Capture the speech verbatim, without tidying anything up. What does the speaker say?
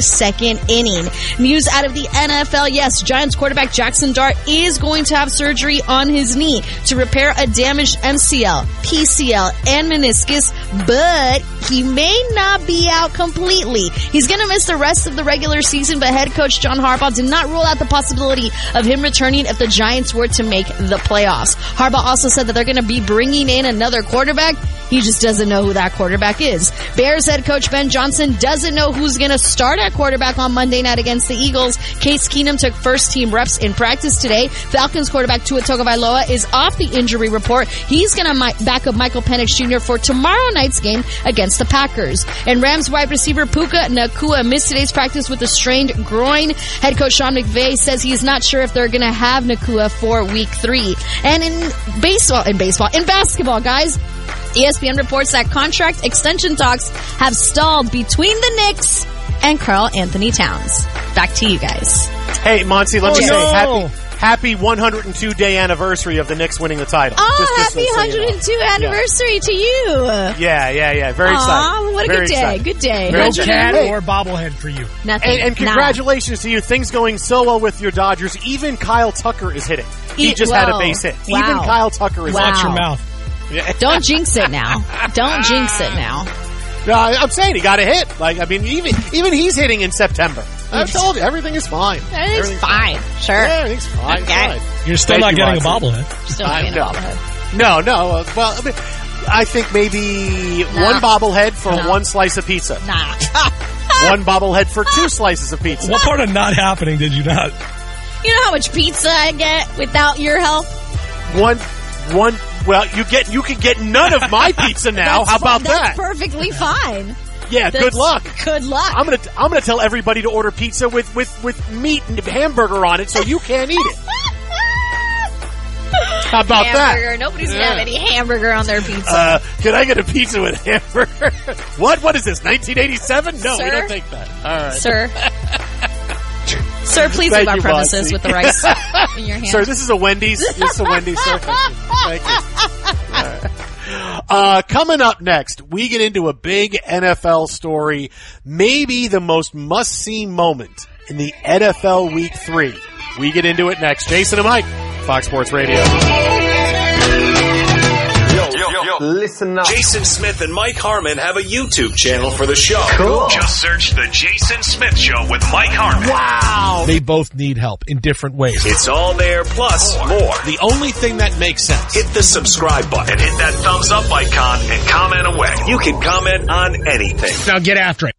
second inning. News out of the N F L. Yes, Giants quarterback Jackson Dart is going to have surgery on his knee to repair a damaged M C L, P C L, and meniscus, but he may not be out completely. He's going to miss the rest of the regular season, but head coach John Harbaugh did not rule out the possibility of him returning if the Giants were to make the playoffs. Harbaugh also said that they're going to be bringing in another quarterback. He just doesn't know who that quarterback is. Bears head coach Ben Johnson doesn't know who's going to start at quarterback on Monday night against the Eagles. Case Keenum took first team reps in practice today. Falcons quarterback Tua Tagovailoa is off the injury report. He's going to back up Michael Penix Junior for tomorrow night's game against the Packers. And Rams wide receiver Puka Nacua missed today's practice with a strained groin. Head coach Sean McVay says he's not sure if they're going to have Nacua for week three. And in baseball, in baseball, in basketball, guys, E S P N reports that contract extension talks have stalled between the Knicks and Karl Anthony Towns. Back to you guys. Hey, Monty, let oh, me no. say happy happy one hundred two day anniversary of the Knicks winning the title. Oh, just, just happy so one hundred two you know. anniversary yeah. to you. Yeah, yeah, yeah. Very Aww, excited. what a Very good day. excited. Good day. No cat hey. or bobblehead for you. Nothing. And, and congratulations nah. to you. Things going so well with your Dodgers. Even Kyle Tucker is hitting. He e- just whoa. had a base hit. Wow. Even Kyle Tucker is wow. Watch your mouth. Yeah. Don't jinx it now. Don't jinx it now. No, I'm saying he got a hit. Like, I mean, even even he's hitting in September. I told you, everything is fine. Everything's, everything's fine. fine. Sure. Yeah, everything's fine. Okay. fine. You're still Thank not you, getting Monty. a bobblehead. Still not getting no. a bobblehead. No, no. Uh, well, I, mean, I think maybe nah. one bobblehead for nah. one slice of pizza. Nah. One bobblehead for two slices of pizza. What part of not happening did you not? You know how much pizza I get without your help? One, one. Well, you get you can get none of my pizza now. How about that's that? That's perfectly fine. Yeah, That's, good luck. Good luck. I'm gonna I'm gonna tell everybody to order pizza with, with, with meat and hamburger on it, so you can't eat it. How about hamburger. that? Nobody's yeah. gonna have any hamburger on their pizza. Uh, can I get a pizza with hamburger? What? What is this? nineteen eighty-seven? No, Sir? we don't take that. All right, sir. Sir, please Thank leave our you, premises Monty. with the rice in your hand. Sir, this is a Wendy's. This is a Wendy's, sir. Thank you. Thank you. All right. Uh, coming up next, we get into a big N F L story, maybe the most must-see moment in the N F L Week three. We get into it next. Jason and Mike, Fox Sports Radio. Listen up. Jason Smith and Mike Harmon have a YouTube channel for the show. Cool. Just search The Jason Smith Show with Mike Harmon. Wow. They both need help in different ways. It's all there, plus more. more. The only thing that makes sense. Hit the subscribe button, hit that thumbs up icon, and comment away. You can comment on anything. Now get after it.